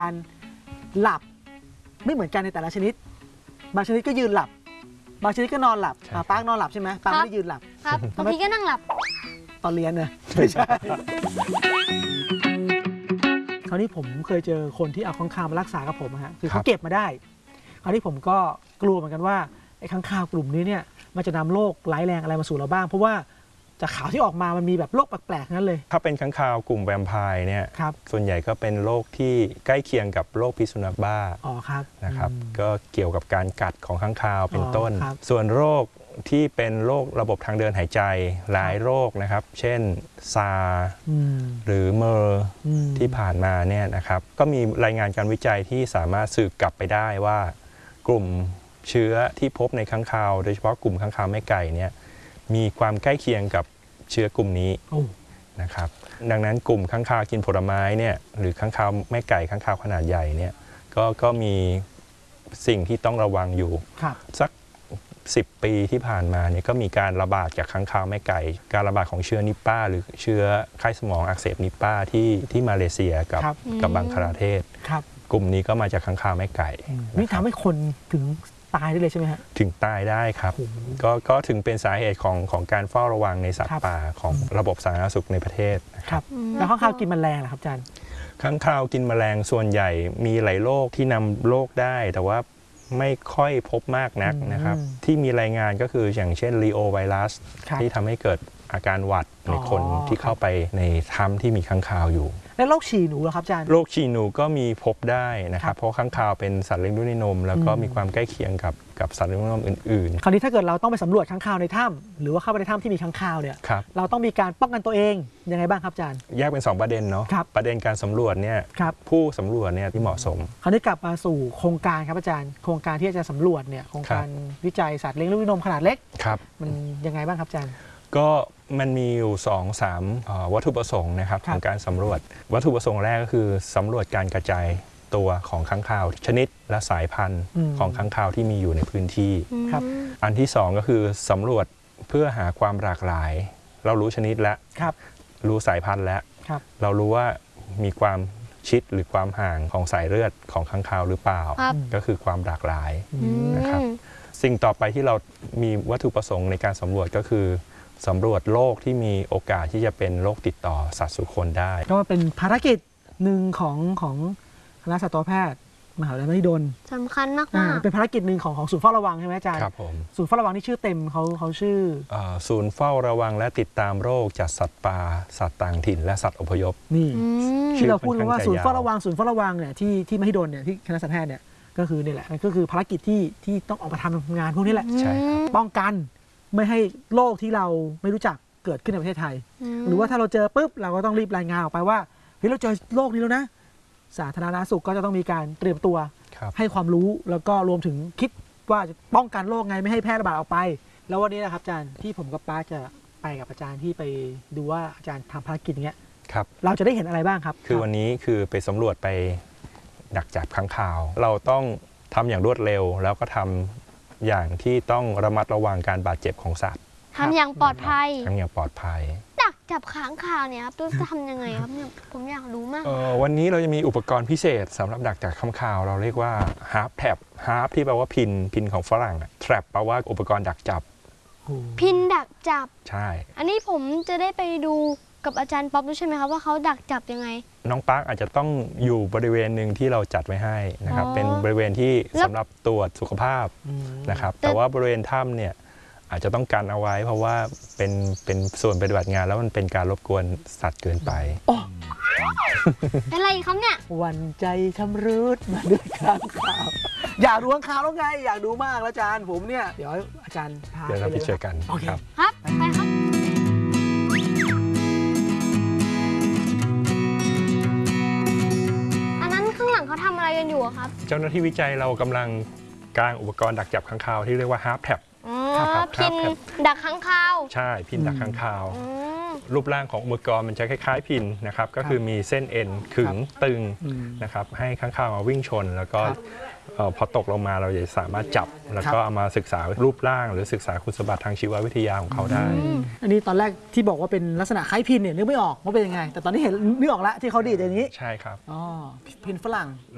การหลับไม่เหมือนกันในแต่ละชนิดบางชนิดก็ยืนหลับบางชนิดก็นอนหลับปาร์คนอนหลับใช่ไหมปาร์คไม่ได้ยืนหลับครับบางทีก็นั่งหลับตอนเรียนเนอะไม่ใช่คราวนี้ผมเคยเจอคนที่เอาค้างคาวมารักษากับผมฮะคือเขาเก็บมาได้คราวนี้ผมก็กลัวเหมือนกันว่าไอ้ค้างคาวกลุ่มนี้เนี่ยมันจะนำโรคร้ายแรงอะไรมาสู่เราบ้างเพราะว่าจากข่าวที่ออกมามันมีแบบโรคแปลกๆนั้นเลยถ้าเป็นค้างคาวกลุ่มแวมไพร์เนี่ยส่วนใหญ่ก็เป็นโรคที่ใกล้เคียงกับโรคพิษสุนัขบ้านะครับก็เกี่ยวกับการกัดของค้างคาวเป็นต้นส่วนโรคที่เป็นโรคระบบทางเดินหายใจหลายโรคนะครับเช่นซาหรือเมอร์ที่ผ่านมาเนี่ยนะครับก็มีรายงานการวิจัยที่สามารถสืบกลับไปได้ว่ากลุ่มเชื้อที่พบในค้างคาวโดยเฉพาะกลุ่มค้างคาวแม่ไก่เนี่ยมีความใกล้เคียงกับเชื้อกลุ่มนี้นะครับดังนั้นกลุ่มค้างคาวกินผลไม้เนี่ยหรือค้างคาวแม่ไก่ค้างคาวขนาดใหญ่เนี่ยก็มีสิ่งที่ต้องระวังอยู่สัก10 ปีที่ผ่านมาเนี่ยก็มีการระบาดจากค้างคาวแม่ไก่การระบาดของเชื้อนิปป้าหรือเชื้อไข้สมองอักเสบนิปป้าที่มาเลเซียกับบังคลาเทศกลุ่มนี้ก็มาจากค้างคาวแม่ไก่นี่ทำให้คนถึงตายได้เลยใช่ไหมฮะถึงตายได้ครับก็ถึงเป็นสาเหตุของการเฝ้าระวังในสัตว์ป่าของระบบสาธารณสุขในประเทศครับแล้วค้างคาวกินแมลงเหรอครับอาจารย์ค้างคาวกินแมลงส่วนใหญ่มีหลายโรคที่นำโรคได้แต่ว่าไม่ค่อยพบมากนักนะครับที่มีรายงานก็คืออย่างเช่นรีโอไวรัสที่ทำให้เกิดอาการหวัดในคนที่เข้าไปในถ้ำที่มีค้างคาวอยู่แล้วโรคฉี่หนูเหรอครับอาจารย์โรคฉี่หนูก็มีพบได้นะครับเพราะค้างคาวเป็นสัตว์เลี้ยงด้วยนมแล้วก็มีความใกล้เคียงกับสัตว์เลี้ยงด้วยนมอื่นๆคราวนี้ถ้าเกิดเราต้องไปสำรวจค้างคาวในถ้ำหรือว่าเข้าไปในถ้ำที่มีค้างคาวเนี่ยเราต้องมีการป้องกันตัวเองยังไงบ้างครับอาจารย์แยกเป็น2ประเด็นเนาะประเด็นการสำรวจเนี่ยผู้สำรวจเนี่ยที่เหมาะสมคราวนี้กลับมาสู่โครงการครับอาจารย์โครงการที่จะสำรวจเนี่ยโครงการวิจัยสัตว์เลี้ยงด้วยนมขนาดเล็กมันยังไงบ้างครับอาจารย์ก็มันมีอยู่ 2-3 วัตถุประสงค์นะครับของการสำรวจวัตถุประสงค์แรกก็คือสำรวจการกระจายตัวของค้างคาวชนิดและสายพันธุ์ของค้างคาวที่มีอยู่ในพื้นที่อันที่2ก็คือสำรวจเพื่อหาความหลากหลายเรารู้ชนิดแล้วรู้สายพันธุ์แล้วเรารู้ว่ามีความชิดหรือความห่างของสายเลือดของค้างคาวหรือเปล่าก็คือความหลากหลายนะครับสิ่งต่อไปที่เรามีวัตถุประสงค์ในการสำรวจก็คือสำรวจโรคที่มีโอกาสที่จะเป็นโรคติดต่อสัตว์สู่คนได้ก็เป็นภารกิจหนึ่งของคณะสัตวแพทย์มหาวิทยาลัยมหิดลสำคัญมากเป็นภารกิจหนึ่งของศูนย์เฝ้าระวังใช่ไหมอาจารย์ครับผมศูนย์เฝ้าระวังนี่ชื่อเต็มเขาชื่อศูนย์เฝ้าระวังและติดตามโรคจากสัตว์ป่าสัตว์ต่างถิ่นและสัตว์อพยพนี่ที่เราพูดว่าศูนย์เฝ้าระวังเนี่ยที่มหิดลเนี่ยที่คณะสัตวแพทย์เนี่ยก็คือนี่แหละก็คือภารกิจที่ต้องออกมาทำงานพวกนี้แหละป้องกันไม่ให้โรคที่เราไม่รู้จักเกิดขึ้นในประเทศไทยหรือว่าถ้าเราเจอปุ๊บเราก็ต้องรีบรายงานออกไปว่าเฮ้ยเราเจอโรคนี้แล้วนะสาธารณสุขก็จะต้องมีการเตรียมตัวให้ความรู้แล้วก็รวมถึงคิดว่าจะป้องกันโรคไงไม่ให้แพร่ระบาดออกไปแล้ววันนี้นะครับอาจารย์ที่ผมกับป้าจะไปกับอาจารย์ที่ไปดูว่าอาจารย์ทำภารกิจอย่างเงี้ยเราจะได้เห็นอะไรบ้างครับคือวันนี้คือไปสำรวจไปดักจับค้างคาวเราต้องทำอย่างรวดเร็วแล้วก็ทำอย่างที่ต้องระมัดระวังการบาดเจ็บของสัตว์ทำอย่างปลอดภัยดักจับค้างคาวเนี่ยครับจะทำยังไงครับผมอยากรู้มากวันนี้เราจะมีอุปกรณ์พิเศษสำหรับดักจับค้างคาวเราเรียกว่า harp trap harp ที่แปลว่าพินของฝรั่ง trap แปลว่าอุปกรณ์ดักจับพินดักจับใช่อันนี้ผมจะได้ไปดูกับอาจารย์ป๊อปด้วยใช่ไหมครับว่าเขาดักจับยังไงน้องปาร์คอาจจะต้องอยู่บริเวณหนึ่งที่เราจัดไว้ให้นะครับเป็นบริเวณที่สำหรับตรวจสุขภาพนะครับแต่ว่าบริเวณถ้ำเนี่ยอาจจะต้องกันเอาไว้เพราะว่าเป็นส่วนปฏิบัติงานแล้วมันเป็นการรบกวนสัตว์เกินไปอะไรครับเนี่ยวันใจชำรุดมาด้วยค้างคาวอยากดูค้างคาวแล้วไงอยากดูมากแล้วอาจารย์ผมเนี่ยเดี๋ยวอาจารย์พาเดี๋ยวเราไปเจอกันครับไปครับอันนั้นข้างหลังเขาทำอะไรกันอยู่ครับเจ้าหน้าที่วิจัยเรากำลังกางอุปกรณ์ดักจับค้างคาวที่เรียกว่า harp trap พินดักค้างคาวใช่พินดักค้างคาวรูปร่างของอุปกรณ์มันจะคล้ายๆพินนะครับก็คือมีเส้นเอ็นขึงตึงนะครับให้ค้างคาวมาวิ่งชนแล้วก็พอตกลงมาเราจะสามารถจับแล้วก็เอามาศึกษารูปร่างหรือศึกษาคุณสมบัติทางชีววิทยาของเขาได้อันนี้ตอนแรกที่บอกว่าเป็นลักษณะคล้ายพินเนี่ยนึกไม่ออกว่าเป็นยังไงแต่ตอนนี้เห็นนึกออกแล้วที่เขาดีดอย่างนี้ใช่ครับพินฝรั่ง